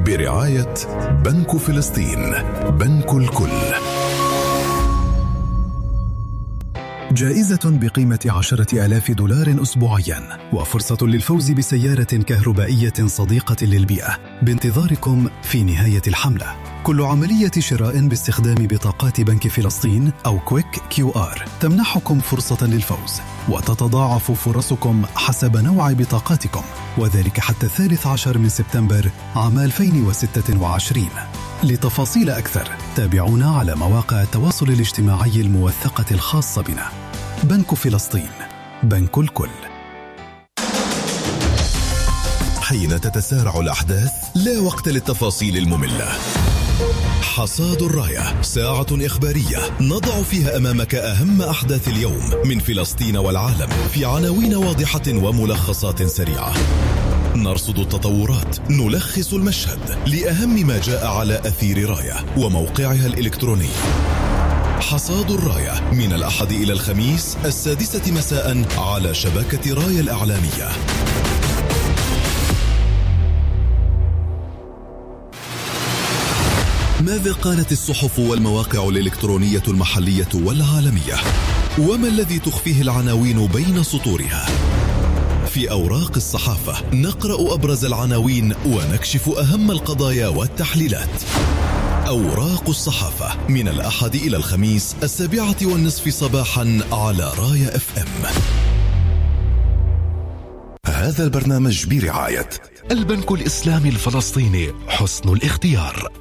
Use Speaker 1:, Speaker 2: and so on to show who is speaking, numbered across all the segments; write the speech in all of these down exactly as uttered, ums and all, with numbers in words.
Speaker 1: برعاية بنك فلسطين، بنك الكل. جائزة بقيمة عشرة آلاف دولار أسبوعيا وفرصة للفوز بسيارة كهربائية صديقة للبيئة بانتظاركم في نهاية الحملة. كل عملية شراء باستخدام بطاقات بنك فلسطين أو كويك كيو آر تمنحكم فرصة للفوز، وتتضاعف فرصكم حسب نوع بطاقاتكم، وذلك حتى الثالث عشر من سبتمبر عام ألفين وستة وعشرين. لتفاصيل أكثر تابعونا على مواقع التواصل الاجتماعي الموثقة الخاصة بنا. بنك فلسطين، بنك الكل.
Speaker 2: حين تتسارع الأحداث لا وقت للتفاصيل المملة. حصاد الراية، ساعة إخبارية نضع فيها أمامك أهم أحداث اليوم من فلسطين والعالم في عناوين واضحة وملخصات سريعة. نرصد التطورات، نلخص المشهد لأهم ما جاء على أثير راية وموقعها الإلكتروني. حصاد الراية من الأحد إلى الخميس السادسة مساء على شبكة راية الإعلامية. ماذا قالت الصحف والمواقع الإلكترونية المحلية والعالمية؟ وما الذي تخفيه العناوين بين سطورها؟ في أوراق الصحافة نقرأ أبرز العناوين ونكشف أهم القضايا والتحليلات. أوراق الصحافة من الأحد إلى الخميس السابعة والنصف صباحا على راية اف ام.
Speaker 1: هذا البرنامج برعاية
Speaker 3: البنك الإسلامي الفلسطيني، حسن الاختيار.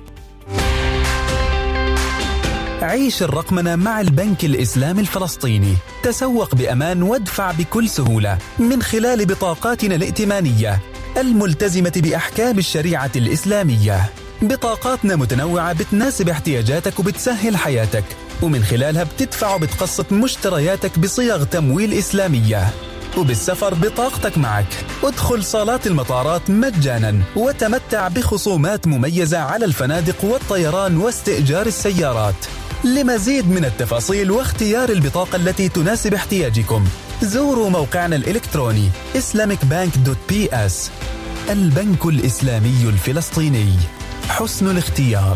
Speaker 4: عيش الرقمنة مع البنك الإسلامي الفلسطيني. تسوق بأمان وادفع بكل سهولة من خلال بطاقاتنا الائتمانية الملتزمة بأحكام الشريعة الإسلامية. بطاقاتنا متنوعة بتناسب احتياجاتك وبتسهل حياتك، ومن خلالها بتدفع وبتقسط مشترياتك بصيغ تمويل إسلامية. وبالسفر بطاقتك معك. ادخل صالات المطارات مجانا وتمتع بخصومات مميزة على الفنادق والطيران واستئجار السيارات. لمزيد من التفاصيل واختيار البطاقة التي تناسب احتياجكم زوروا موقعنا الإلكتروني إسلاميك بانك دوت بي إس. البنك الإسلامي الفلسطيني، حسن الاختيار.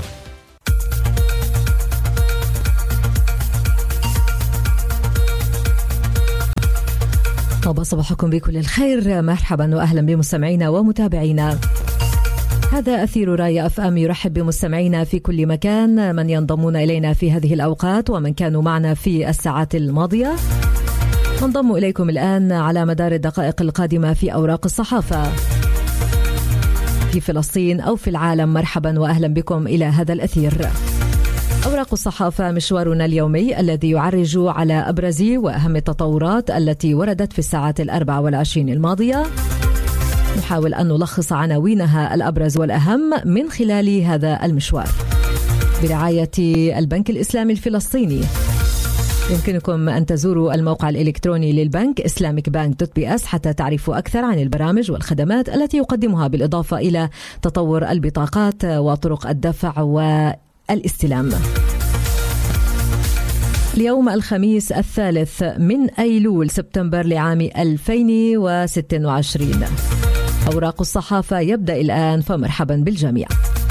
Speaker 5: طاب صباحكم بكل الخير، مرحبا وأهلا بمستمعينا ومتابعينا. هذا أثير راية أف أم يرحب بمستمعينا في كل مكان، من ينضمون إلينا في هذه الأوقات ومن كانوا معنا في الساعات الماضية. ننضم إليكم الآن على مدار الدقائق القادمة في أوراق الصحافة في فلسطين أو في العالم. مرحبا وأهلا بكم إلى هذا الأثير. أوراق الصحافة مشوارنا اليومي الذي يعرج على أبرز وأهم التطورات التي وردت في الساعات الأربع والعشرين الماضية. نحاول أن نلخص عناوينها الأبرز والأهم من خلال هذا المشوار برعاية البنك الإسلامي الفلسطيني. يمكنكم أن تزوروا الموقع الإلكتروني للبنك إسلاميك بانك دوت بي إس حتى تعرفوا أكثر عن البرامج والخدمات التي يقدمها، بالإضافة إلى تطور البطاقات وطرق الدفع والاستلام. اليوم الخميس الثالث من أيلول سبتمبر لعام ألفين وستة وعشرين. أوراق الصحافة يبدأ الآن، فمرحبا بالجميع.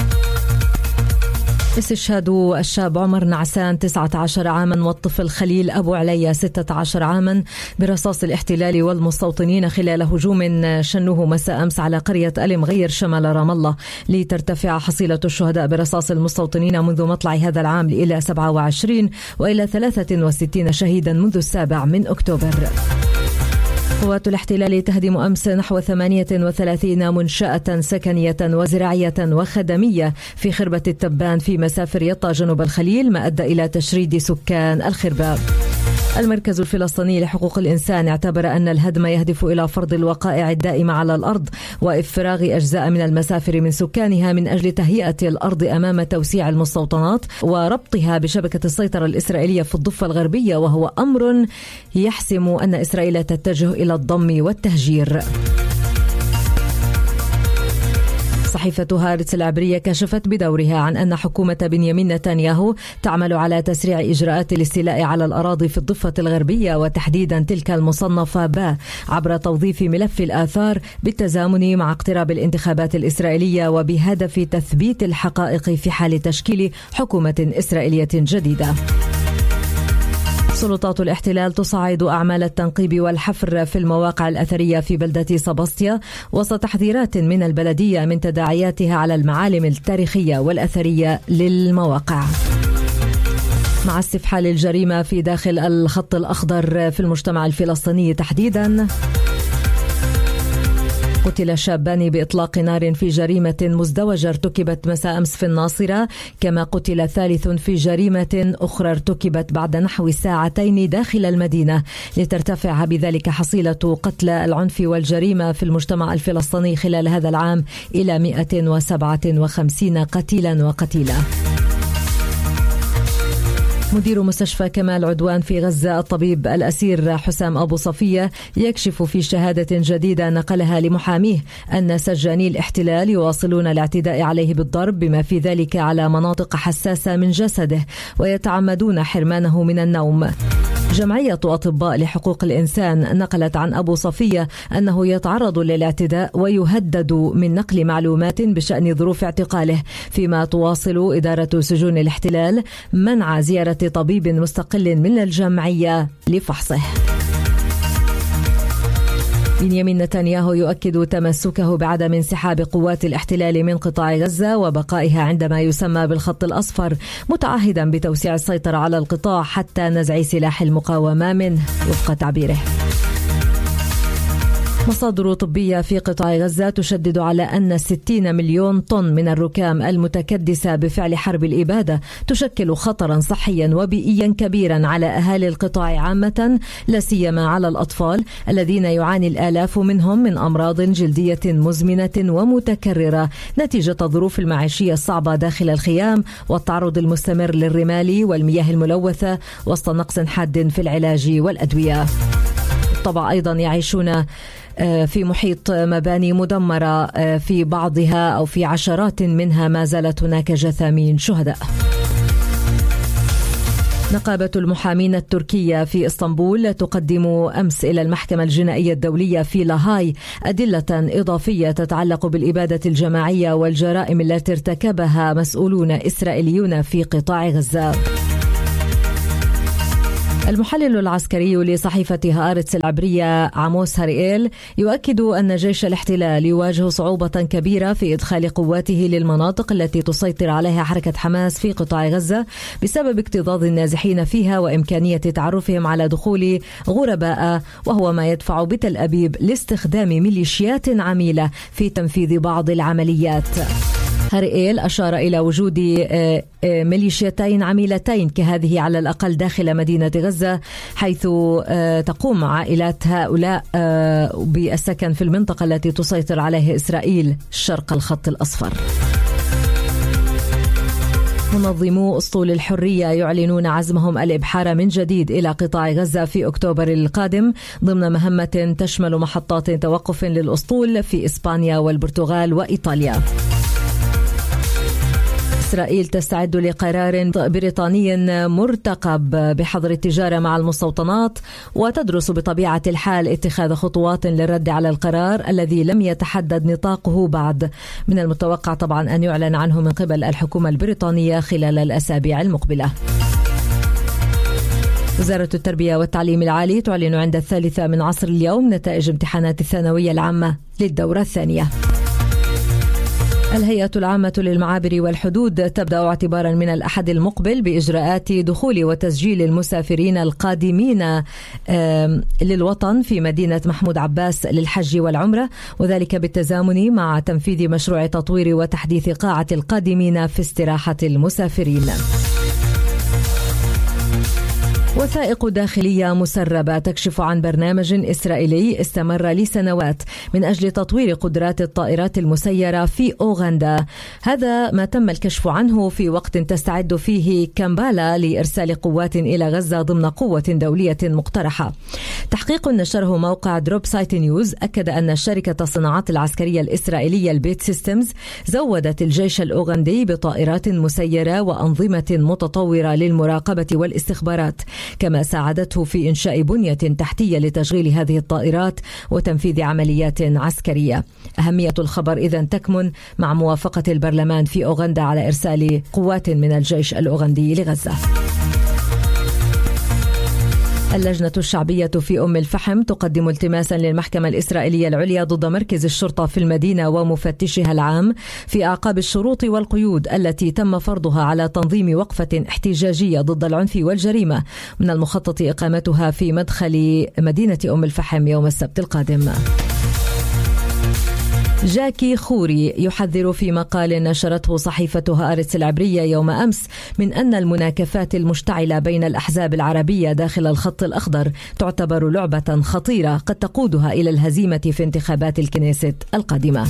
Speaker 5: استشهاد الشاب عمر نعسان تسعة عشر عاما والطفل خليل أبو عليا ستة عشر عاما برصاص الاحتلال والمستوطنين خلال هجوم شنوه مساء أمس على قرية ألم غير شمال رام الله، لترتفع حصيلة الشهداء برصاص المستوطنين منذ مطلع هذا العام إلى سبعة وعشرين وإلى ثلاثة وستين شهيدا منذ السابع من أكتوبر. قوات الاحتلال تهدم أمس نحو ثمانية وثلاثين منشأة سكنية وزراعية وخدمية في خربة التبان في مسافر يطا جنوب الخليل، ما أدى إلى تشريد سكان الخربة. المركز الفلسطيني لحقوق الإنسان اعتبر أن الهدم يهدف إلى فرض الوقائع الدائمة على الأرض وإفراغ أجزاء من المسافر من سكانها من أجل تهيئة الأرض أمام توسيع المستوطنات وربطها بشبكة السيطرة الإسرائيلية في الضفة الغربية، وهو أمر يحسم أن إسرائيل تتجه إلى الضم والتهجير. صحيفة هارتس العبرية كشفت بدورها عن أن حكومة بنيامين نتنياهو تعمل على تسريع إجراءات الاستيلاء على الأراضي في الضفة الغربية وتحديدا تلك المصنفة باء عبر توظيف ملف الآثار بالتزامن مع اقتراب الانتخابات الإسرائيلية وبهدف تثبيت الحقائق في حال تشكيل حكومة إسرائيلية جديدة. سلطات الاحتلال تصعد أعمال التنقيب والحفر في المواقع الأثرية في بلدة سباستيا وسط تحذيرات من البلدية من تداعياتها على المعالم التاريخية والأثرية للمواقع. مع استفحال الجريمة في داخل الخط الأخضر في المجتمع الفلسطيني تحديداً، قتل شابان بإطلاق نار في جريمة مزدوجة ارتكبت مساء أمس في الناصرة، كما قتل ثالث في جريمة أخرى ارتكبت بعد نحو ساعتين داخل المدينة، لترتفع بذلك حصيلة قتلى العنف والجريمة في المجتمع الفلسطيني خلال هذا العام إلى مئة وسبعة وخمسين قتيلا وقتيلة. مدير مستشفى كمال عدوان في غزة الطبيب الأسير حسام أبو صفية يكشف في شهادة جديدة نقلها لمحاميه أن سجاني الاحتلال يواصلون الاعتداء عليه بالضرب بما في ذلك على مناطق حساسة من جسده ويتعمدون حرمانه من النوم. جمعية أطباء لحقوق الإنسان نقلت عن أبو صفية أنه يتعرض للاعتداء ويهدد من نقل معلومات بشأن ظروف اعتقاله، فيما تواصل إدارة سجون الاحتلال منع زيارة طبيب مستقل من الجمعية لفحصه. بنيامين نتنياهو يؤكد تمسكه بعدم انسحاب قوات الاحتلال من قطاع غزة وبقائها عندما يسمى بالخط الأصفر، متعهدا بتوسيع السيطرة على القطاع حتى نزع سلاح المقاومة منه وفق تعبيره. مصادر طبية في قطاع غزة تشدد على أن ستين مليون طن من الركام المتكدسة بفعل حرب الإبادة تشكل خطرا صحيا وبيئيا كبيرا على أهالي القطاع عامة، لا سيما على الأطفال الذين يعاني الآلاف منهم من أمراض جلدية مزمنة ومتكررة نتيجة الظروف المعيشية الصعبة داخل الخيام والتعرض المستمر للرمال والمياه الملوثة وسط نقص حاد في العلاج والأدوية. طبعا أيضا يعيشون في محيط مباني مدمرة، في بعضها أو في عشرات منها ما زالت هناك جثامين شهداء. نقابة المحامين التركية في إسطنبول تقدم أمس إلى المحكمة الجنائية الدولية في لاهاي أدلة إضافية تتعلق بالإبادة الجماعية والجرائم التي ارتكبها مسؤولون إسرائيليون في قطاع غزة. المحلل العسكري لصحيفة هارتس العبرية عموس هاريئيل يؤكد أن جيش الاحتلال يواجه صعوبة كبيرة في إدخال قواته للمناطق التي تسيطر عليها حركة حماس في قطاع غزة بسبب اكتظاظ النازحين فيها وإمكانية تعرفهم على دخول غرباء، وهو ما يدفع بتل أبيب لاستخدام ميليشيات عميلة في تنفيذ بعض العمليات. هاريئيل أشار إلى وجود ميليشيتين عميلتين كهذه على الأقل داخل مدينة غزة، حيث تقوم عائلات هؤلاء بالسكن في المنطقة التي تسيطر عليها إسرائيل شرق الخط الأصفر. منظمو أسطول الحرية يعلنون عزمهم الإبحار من جديد إلى قطاع غزة في أكتوبر القادم ضمن مهمة تشمل محطات توقف للأسطول في إسبانيا والبرتغال وإيطاليا. إسرائيل تستعد لقرار بريطاني مرتقب بحظر التجارة مع المستوطنات، وتدرس بطبيعة الحال اتخاذ خطوات للرد على القرار الذي لم يتحدد نطاقه بعد. من المتوقع طبعا أن يعلن عنه من قبل الحكومة البريطانية خلال الأسابيع المقبلة. وزارة التربية والتعليم العالي تعلن عند الثالثة من عصر اليوم نتائج امتحانات الثانوية العامة للدورة الثانية. الهيئة العامة للمعابر والحدود تبدأ اعتبارا من الأحد المقبل بإجراءات دخول وتسجيل المسافرين القادمين للوطن في مدينة محمود عباس للحج والعمرة، وذلك بالتزامن مع تنفيذ مشروع تطوير وتحديث قاعة القادمين في استراحة المسافرين. وثائق داخلية مسربة تكشف عن برنامج إسرائيلي استمر لسنوات من أجل تطوير قدرات الطائرات المسيرة في أوغندا. هذا ما تم الكشف عنه في وقت تستعد فيه كامبالا لإرسال قوات إلى غزة ضمن قوة دولية مقترحة. تحقيق نشره موقع دروب سايت نيوز أكد أن شركة الصناعات العسكرية الإسرائيلية البيت سيستمز زودت الجيش الأوغندي بطائرات مسيرة وأنظمة متطورة للمراقبة والاستخبارات، كما ساعدته في إنشاء بنية تحتية لتشغيل هذه الطائرات وتنفيذ عمليات عسكرية. أهمية الخبر إذن تكمن مع موافقة البرلمان في أوغندا على إرسال قوات من الجيش الأوغندي لغزة. اللجنة الشعبية في أم الفحم تقدم التماسا للمحكمة الإسرائيلية العليا ضد مركز الشرطة في المدينة ومفتشها العام في أعقاب الشروط والقيود التي تم فرضها على تنظيم وقفة احتجاجية ضد العنف والجريمة من المخطط إقامتها في مدخل مدينة أم الفحم يوم السبت القادم. جاكي خوري يحذر في مقال نشرته صحيفة هآرتس العبرية يوم أمس من أن المناكفات المشتعلة بين الأحزاب العربية داخل الخط الأخضر تعتبر لعبة خطيرة قد تقودها إلى الهزيمة في انتخابات الكنيست القادمة.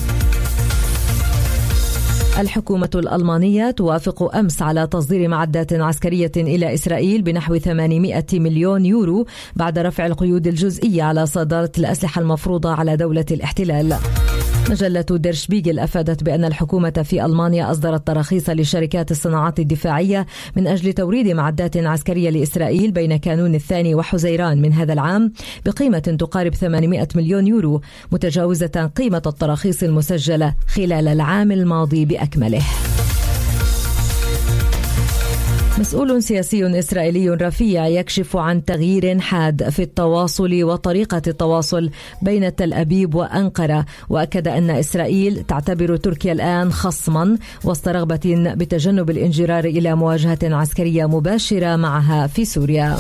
Speaker 5: الحكومة الألمانية توافق أمس على تصدير معدات عسكرية إلى إسرائيل بنحو ثمانمائة مليون يورو بعد رفع القيود الجزئية على صادرة الأسلحة المفروضة على دولة الاحتلال. مجلة دير شبيغل أفادت بأن الحكومة في ألمانيا أصدرت تراخيص لشركات الصناعات الدفاعية من أجل توريد معدات عسكرية لإسرائيل بين كانون الثاني وحزيران من هذا العام بقيمة تقارب ثمانمائة مليون يورو، متجاوزة قيمة التراخيص المسجلة خلال العام الماضي بأكمله. مسؤول سياسي إسرائيلي رفيع يكشف عن تغيير حاد في التواصل وطريقة التواصل بين تل أبيب وأنقرة، وأكد أن إسرائيل تعتبر تركيا الآن خصما وسط رغبة بتجنب الانجرار إلى مواجهة عسكرية مباشرة معها في سوريا.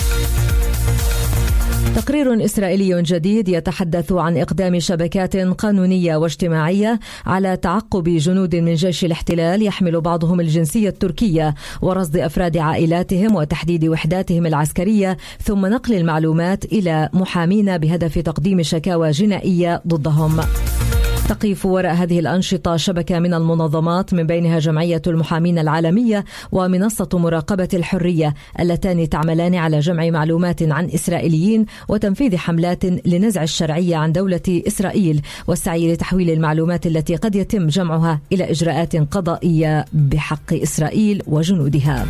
Speaker 5: تقرير إسرائيلي جديد يتحدث عن إقدام شبكات قانونية واجتماعية على تعقب جنود من جيش الاحتلال يحمل بعضهم الجنسية التركية ورصد أفراد عائلاتهم وتحديد وحداتهم العسكرية ثم نقل المعلومات إلى محامين بهدف تقديم شكاوى جنائية ضدهم. تقف وراء هذه الأنشطة شبكة من المنظمات من بينها جمعية المحامين العالمية ومنصة مراقبة الحرية اللتان تعملان على جمع معلومات عن إسرائيليين وتنفيذ حملات لنزع الشرعية عن دولة إسرائيل والسعي لتحويل المعلومات التي قد يتم جمعها إلى إجراءات قضائية بحق إسرائيل وجنودها.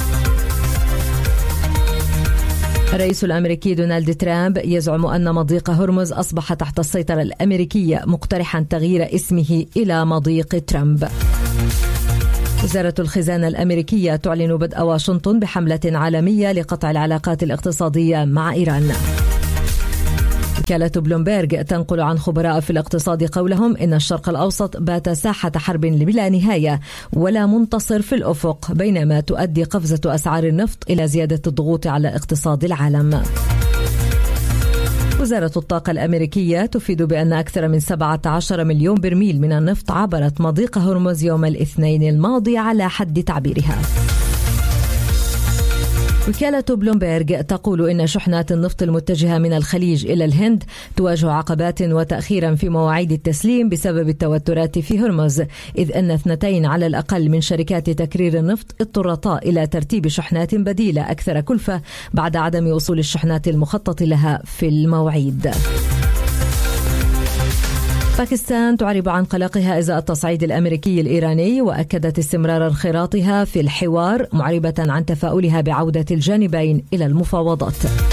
Speaker 5: الرئيس الأمريكي دونالد ترامب يزعم أن مضيق هرمز أصبح تحت السيطرة الأمريكية، مقترحا تغيير اسمه إلى مضيق ترامب. وزارة الخزانة الأمريكية تعلن بدء واشنطن بحملة عالمية لقطع العلاقات الاقتصادية مع إيران. وكالة بلومبيرغ تنقل عن خبراء في الاقتصاد قولهم إن الشرق الأوسط بات ساحة حرب بلا نهاية ولا منتصر في الأفق، بينما تؤدي قفزة أسعار النفط إلى زيادة الضغوط على اقتصاد العالم. وزارة الطاقة الأمريكية تفيد بأن أكثر من سبعة عشر مليون برميل من النفط عبرت مضيق هرمز يوم الاثنين الماضي على حد تعبيرها. وكالة بلومبيرغ تقول إن شحنات النفط المتجهة من الخليج إلى الهند تواجه عقبات وتأخيرا في مواعيد التسليم بسبب التوترات في هرمز، إذ أن اثنتين على الأقل من شركات تكرير النفط اضطرتا إلى ترتيب شحنات بديلة أكثر كلفة بعد عدم وصول الشحنات المخطط لها في الموعد. باكستان تعرب عن قلقها إزاء التصعيد الأمريكي الإيراني وأكدت استمرار انخراطها في الحوار، معربة عن تفاؤلها بعودة الجانبين إلى المفاوضات.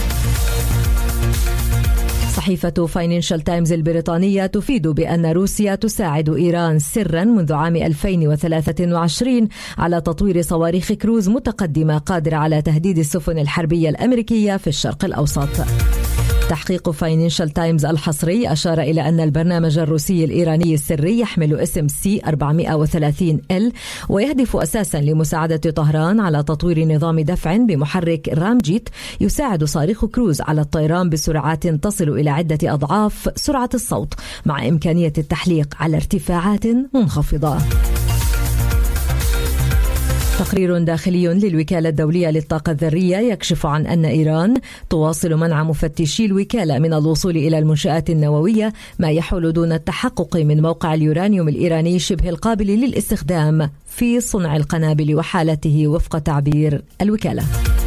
Speaker 5: صحيفة فاينانشال تايمز البريطانية تفيد بأن روسيا تساعد إيران سرا منذ عام ألفين وثلاثة وعشرين على تطوير صواريخ كروز متقدمة قادرة على تهديد السفن الحربية الأمريكية في الشرق الأوسط. تحقيق فاينانشال تايمز الحصري أشار إلى أن البرنامج الروسي الإيراني السري يحمل اسم سي أربعمائة وثلاثين إل ويهدف أساسا لمساعدة طهران على تطوير نظام دفع بمحرك رامجيت يساعد صاروخ كروز على الطيران بسرعات تصل إلى عدة أضعاف سرعة الصوت مع إمكانية التحليق على ارتفاعات منخفضة. تقرير داخلي للوكالة الدولية للطاقة الذرية يكشف عن أن إيران تواصل منع مفتشي الوكالة من الوصول إلى المنشآت النووية، ما يحول دون التحقق من موقع اليورانيوم الإيراني شبه القابل للاستخدام في صنع القنابل وحالته وفق تعبير الوكالة.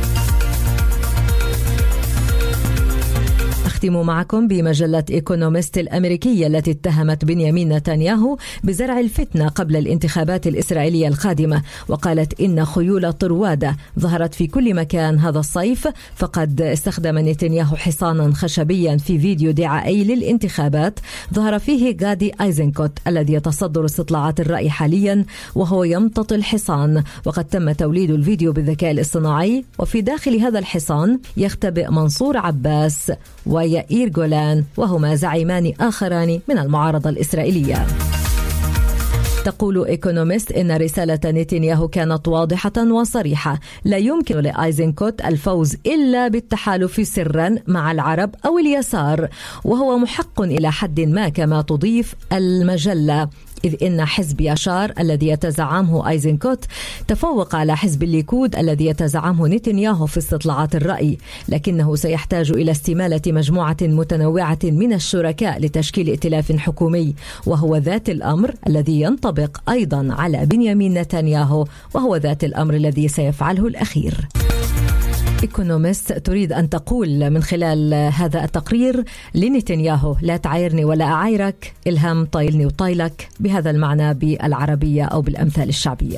Speaker 5: أختم معكم بمجلة إيكونومست الأمريكية التي اتهمت بنيامين نتنياهو بزرع الفتنة قبل الانتخابات الإسرائيلية القادمة، وقالت إن خيول طروادة ظهرت في كل مكان هذا الصيف، فقد استخدم نتنياهو حصانا خشبيا في فيديو دعائي للانتخابات ظهر فيه غادي أيزنكوت الذي يتصدر استطلاعات الرأي حاليا وهو يمتطي الحصان، وقد تم توليد الفيديو بالذكاء الاصطناعي، وفي داخل هذا الحصان يختبئ منصور عباس ويائير جولان وهما زعيمان آخران من المعارضة الإسرائيلية. تقول إيكونومست إن رسالة نتنياهو كانت واضحة وصريحة: لا يمكن لأيزنكوت الفوز إلا بالتحالف سرا مع العرب أو اليسار، وهو محق إلى حد ما كما تضيف المجلة، إذ إن حزب يشار الذي يتزعمه أيزنكوت تفوق على حزب الليكود الذي يتزعمه نتنياهو في استطلاعات الرأي، لكنه سيحتاج إلى استمالة مجموعة متنوعة من الشركاء لتشكيل ائتلاف حكومي، وهو ذات الأمر الذي ينطبق أيضا على بنيامين نتنياهو، وهو ذات الأمر الذي سيفعله الأخير. إيكونومست تريد أن تقول من خلال هذا التقرير لنتنياهو: لا تعايرني ولا أعايرك، الهم طايلني وطايلك، بهذا المعنى بالعربية أو بالأمثال الشعبية.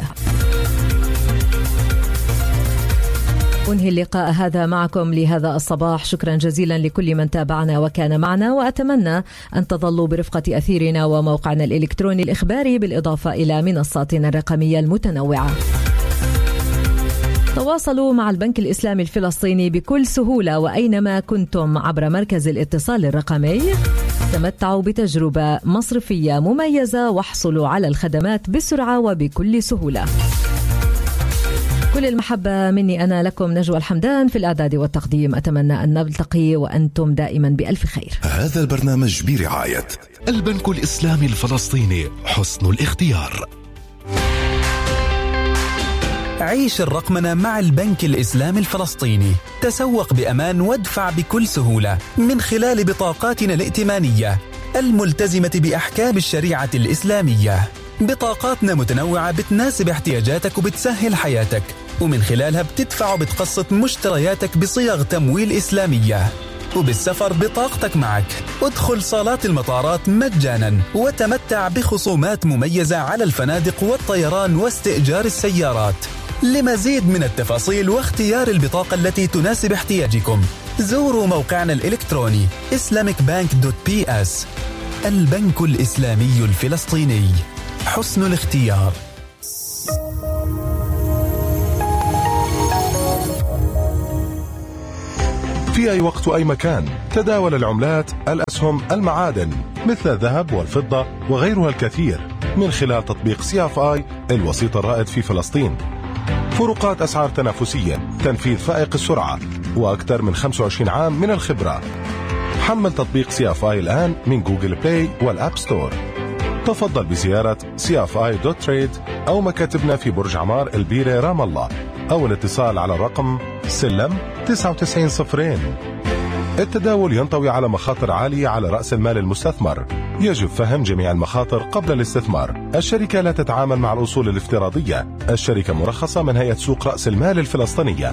Speaker 5: أنهي اللقاء هذا معكم لهذا الصباح، شكرا جزيلا لكل من تابعنا وكان معنا، وأتمنى أن تظلوا برفقة أثيرنا وموقعنا الإلكتروني الإخباري بالإضافة إلى منصاتنا الرقمية المتنوعة. تواصلوا مع البنك الإسلامي الفلسطيني بكل سهولة وأينما كنتم عبر مركز الاتصال الرقمي. تمتعوا بتجربة مصرفية مميزة واحصلوا على الخدمات بسرعة وبكل سهولة. كل المحبة مني أنا لكم، نجوى الحمدان في الإعداد والتقديم. أتمنى أن نلتقي وأنتم دائما بألف خير.
Speaker 3: هذا البرنامج برعاية البنك الإسلامي الفلسطيني، حسن الاختيار.
Speaker 4: عيش الرقمنة مع البنك الإسلامي الفلسطيني. تسوق بأمان وادفع بكل سهولة من خلال بطاقاتنا الائتمانية الملتزمة بأحكام الشريعة الإسلامية. بطاقاتنا متنوعة بتناسب احتياجاتك وبتسهل حياتك، ومن خلالها بتدفع وبتقسط مشترياتك بصيغ تمويل إسلامية. وبالسفر بطاقتك معك، ادخل صالات المطارات مجانا وتمتع بخصومات مميزة على الفنادق والطيران واستئجار السيارات. لمزيد من التفاصيل واختيار البطاقة التي تناسب احتياجكم زوروا موقعنا الإلكتروني إسلاميك بانك دوت بي إس. البنك الإسلامي الفلسطيني، حسن الاختيار.
Speaker 6: في أي وقت وأي مكان تداول العملات، الأسهم، المعادن مثل الذهب والفضة وغيرها الكثير من خلال تطبيق سي اف آي الوسيط الرائد في فلسطين. فروقات أسعار تنافسية، تنفيذ فائق السرعة، وأكثر من خمسة وعشرين عام من الخبرة. حمل تطبيق سي اف آي الآن من جوجل بلاي والأب ستور. تفضل بزيارة سي اف آي دوت تريد أو مكاتبنا في برج عمار البيرة رام الله، أو الاتصال على الرقم سلم تسعة وتسعين صفرين. التداول ينطوي على مخاطر عالية على رأس المال المستثمر، يجب فهم جميع المخاطر قبل الاستثمار. الشركة لا تتعامل مع الأصول الافتراضية. الشركة مرخصة من هيئة سوق رأس المال الفلسطينية.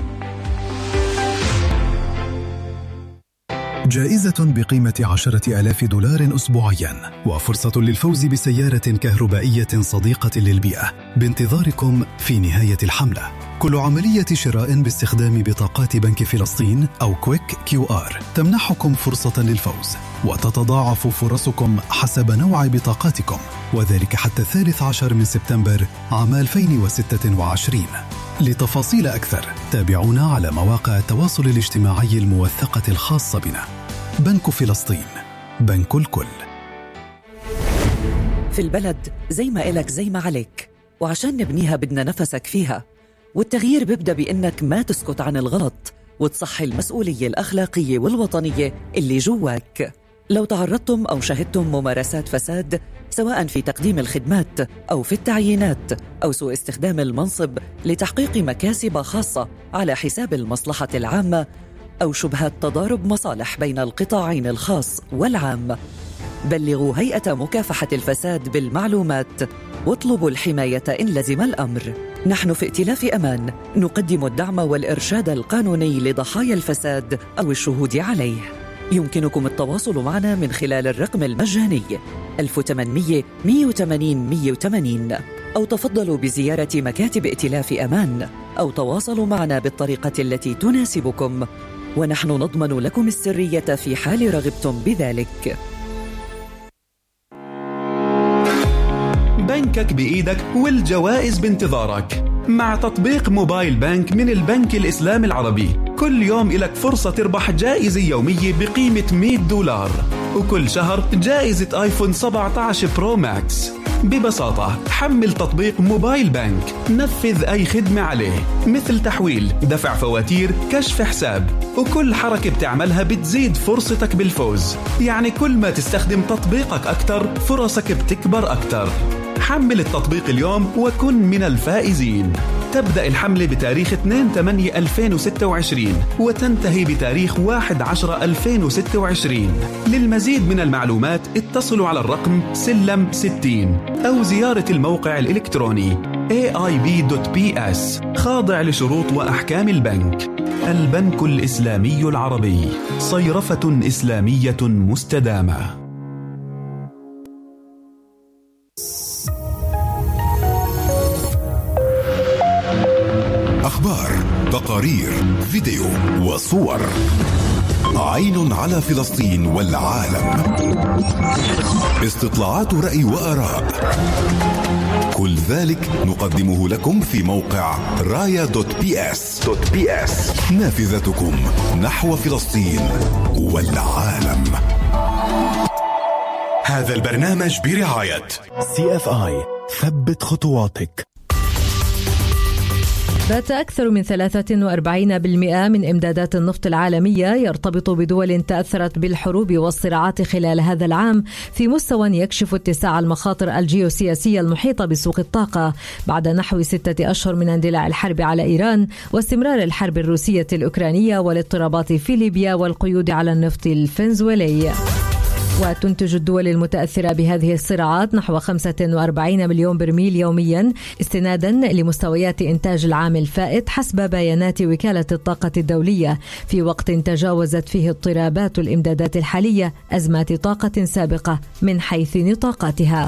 Speaker 1: جائزة بقيمة عشرة آلاف دولار أسبوعيا وفرصة للفوز بسيارة كهربائية صديقة للبيئة بانتظاركم في نهاية الحملة. كل عملية شراء باستخدام بطاقات بنك فلسطين أو كويك كيو آر تمنحكم فرصة للفوز، وتتضاعف فرصكم حسب نوع بطاقاتكم، وذلك حتى الثالث عشر من سبتمبر عام ألفين وستة وعشرين. لتفاصيل أكثر تابعونا على مواقع التواصل الاجتماعي الموثقة الخاصة بنا. بنك فلسطين، بنك الكل.
Speaker 7: في البلد زي ما إلك زي ما عليك، وعشان نبنيها بدنا نفسك فيها، والتغيير بيبدأ بإنك ما تسكت عن الغلط وتصحي المسؤولية الأخلاقية والوطنية اللي جواك. لو تعرضتم أو شهدتم ممارسات فساد سواء في تقديم الخدمات أو في التعيينات أو سوء استخدام المنصب لتحقيق مكاسب خاصة على حساب المصلحة العامة أو شبهات تضارب مصالح بين القطاعين الخاص والعام، بلغوا هيئة مكافحة الفساد بالمعلومات واطلبوا الحماية إن لزم الأمر. نحن في ائتلاف أمان نقدم الدعم والإرشاد القانوني لضحايا الفساد أو الشهود عليه. يمكنكم التواصل معنا من خلال الرقم المجاني ألف وثمانمئة مئة وثمانين مئة وثمانين أو تفضلوا بزيارة مكاتب ائتلاف أمان أو تواصلوا معنا بالطريقة التي تناسبكم، ونحن نضمن لكم السرية في حال رغبتم بذلك.
Speaker 4: بنكك بإيدك والجوائز بانتظارك. مع تطبيق موبايل بانك من البنك الإسلامي العربي كل يوم إلك فرصة تربح جائزة يومية بقيمة مئة دولار، وكل شهر جائزة آيفون سبعة عشر برو ماكس. ببساطة حمل تطبيق موبايل بانك، نفذ أي خدمة عليه مثل تحويل، دفع فواتير، كشف حساب، وكل حركة بتعملها بتزيد فرصتك بالفوز. يعني كل ما تستخدم تطبيقك أكتر فرصك بتكبر أكتر. حمل التطبيق اليوم وكن من الفائزين. تبدأ الحملة بتاريخ اثنين ثمانية ألفين وستة وعشرين وتنتهي بتاريخ واحد عشرة ألفين وستة وعشرين. للمزيد من المعلومات اتصلوا على الرقم سلم ستين أو زيارة الموقع الإلكتروني إيه آي بي دوت بي إس. خاضع لشروط وأحكام البنك. البنك الإسلامي العربي، صيرفة إسلامية مستدامة.
Speaker 3: أخبار، تقارير، فيديو وصور. عين على فلسطين والعالم. استطلاعات رأي وآراء. كل ذلك نقدمه لكم في موقع رايا دوت بي اس. نافذتكم نحو فلسطين والعالم. هذا البرنامج برعاية
Speaker 8: سي إف آي. ثبت خطواتك.
Speaker 5: بات أكثر من ثلاثة وأربعين بالمئة من إمدادات النفط العالمية يرتبط بدول تأثرت بالحروب والصراعات خلال هذا العام، في مستوى يكشف اتساع المخاطر الجيوسياسية المحيطة بسوق الطاقة بعد نحو ستة أشهر من اندلاع الحرب على إيران واستمرار الحرب الروسية الأوكرانية والاضطرابات في ليبيا والقيود على النفط الفنزويلي. وتنتج الدول المتأثرة بهذه الصراعات نحو خمسة وأربعين مليون برميل يوميا استنادا لمستويات إنتاج العام الفائت حسب بيانات وكالة الطاقة الدولية، في وقت تجاوزت فيه اضطرابات الإمدادات الحالية أزمات طاقة سابقة من حيث نطاقاتها.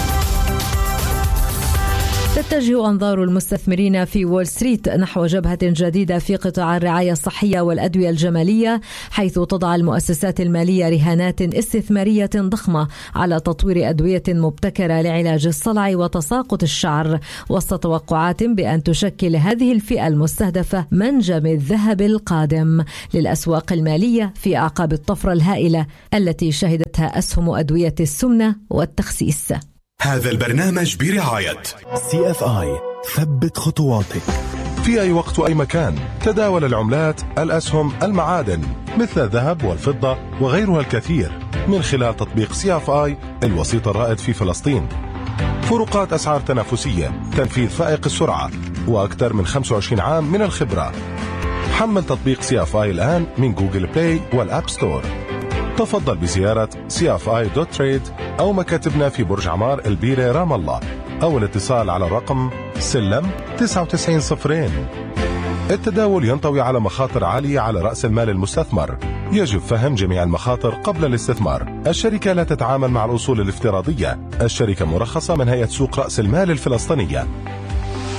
Speaker 5: تتجه أنظار المستثمرين في وول ستريت نحو جبهة جديدة في قطاع الرعاية الصحية والأدوية الجمالية، حيث تضع المؤسسات المالية رهانات استثمارية ضخمة على تطوير أدوية مبتكرة لعلاج الصلع وتساقط الشعر، وسط توقعات بأن تشكل هذه الفئة المستهدفة منجم الذهب القادم للأسواق المالية في أعقاب الطفرة الهائلة التي شهدتها أسهم أدوية السمنة والتخسيس.
Speaker 3: هذا البرنامج برعاية
Speaker 8: سي إف آي. ثبت خطواتك.
Speaker 6: في أي وقت وأي مكان تداول العملات، الأسهم، المعادن مثل الذهب والفضة وغيرها الكثير من خلال تطبيق سي إف آي الوسيط الرائد في فلسطين. فروقات أسعار تنافسية، تنفيذ فائق السرعة، وأكثر من خمسة وعشرين عام من الخبرة. حمل تطبيق سي إف آي الآن من جوجل بلاي والأب ستور. تفضل بزيارة سي إف آي دوت تريد أو مكاتبنا في برج عمار البيرة رام الله، أو الاتصال على الرقم سلم تسعة وتسعين صفرين. التداول ينطوي على مخاطر عالية على رأس المال المستثمر. يجب فهم جميع المخاطر قبل الاستثمار. الشركة لا تتعامل مع الأصول الافتراضية. الشركة مرخصة من هيئة سوق رأس المال الفلسطينية.